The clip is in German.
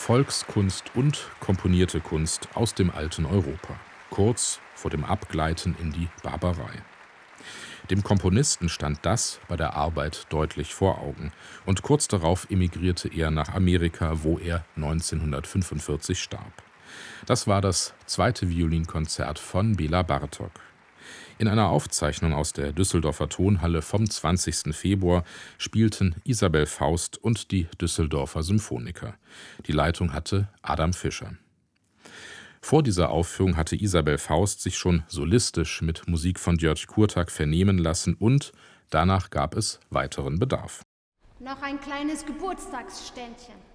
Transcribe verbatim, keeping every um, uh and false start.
Volkskunst und komponierte Kunst aus dem alten Europa, kurz vor dem Abgleiten in die Barbarei. Dem Komponisten stand das bei der Arbeit deutlich vor Augen, und kurz darauf emigrierte er nach Amerika, wo er neunzehnhundertfünfundvierzig starb. Das war das zweite Violinkonzert von Béla Bartók. In einer Aufzeichnung aus der Düsseldorfer Tonhalle vom zwanzigsten Februar spielten Isabell Faust und die Düsseldorfer Symphoniker. Die Leitung hatte Adam Fischer. Vor dieser Aufführung hatte Isabell Faust sich schon solistisch mit Musik von György Kurtág vernehmen lassen und danach gab es weiteren Bedarf. Noch ein kleines Geburtstagsständchen.